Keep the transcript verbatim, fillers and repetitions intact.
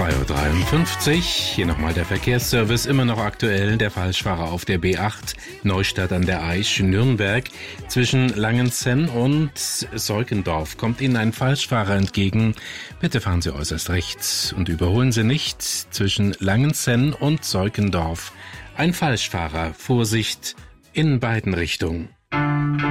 zwei Uhr dreiundfünfzig. Hier nochmal der Verkehrsservice, immer noch aktuell. Der Falschfahrer auf der B acht, Neustadt an der Aisch, Nürnberg. Zwischen Langenzenn und Seukendorf kommt Ihnen ein Falschfahrer entgegen. Bitte fahren Sie äußerst rechts und überholen Sie nicht. Zwischen Langenzenn und Seukendorf ein Falschfahrer. Vorsicht in beiden Richtungen.